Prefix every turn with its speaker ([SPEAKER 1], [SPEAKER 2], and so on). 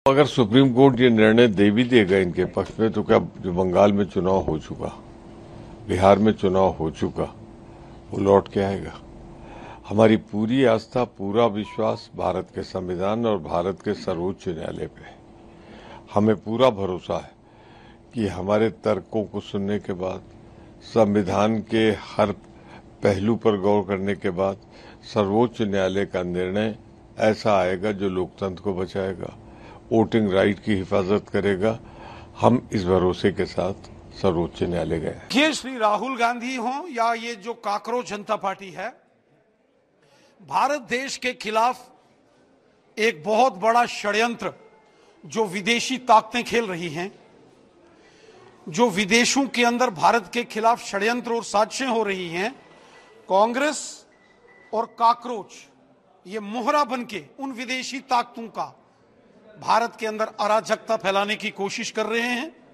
[SPEAKER 1] अगर supreme court ये निर्णय दे भी देगा इनके पक्ष में, तो क्या जो बंगाल में चुनाव हो चुका, बिहार में चुनाव हो चुका, वो लौट के आएगा? हमारी पूरी आस्था, पूरा विश्वास भारत के संविधान और भारत के सर्वोच्च न्यायालय पे है। हमें पूरा भरोसा है कि हमारे तर्कों को सुनने के बाद, संविधान के हर पहलू पर गौर करने के बाद सर्वोच्च न्यायालय का निर्णय ऐसा आएगा जो लोकतंत्र को बचाएगा, वोटिंग राइट की हिफाजत करेगा। हम इस भरोसे के साथ सर्वोच्च न्यायालय गए।
[SPEAKER 2] ये श्री राहुल गांधी हों या ये जो काकरोच जनता पार्टी है, भारत देश के खिलाफ एक बहुत बड़ा षड्यंत्र जो विदेशी ताकतें खेल रही हैं, जो विदेशों के अंदर भारत के खिलाफ षड्यंत्र और साजिशें हो रही हैं, कांग्रेस और काकरोच ये मोहरा बनके उन विदेशी ताकतों का भारत के अंदर अराजकता फैलाने की कोशिश कर रहे हैं।